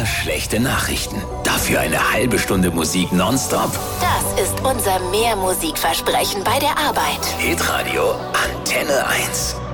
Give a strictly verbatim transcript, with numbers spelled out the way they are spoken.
schlechte Nachrichten. Dafür eine halbe Stunde Musik nonstop. Das ist unser Mehrmusikversprechen bei der Arbeit. Hitradio Antenne eins.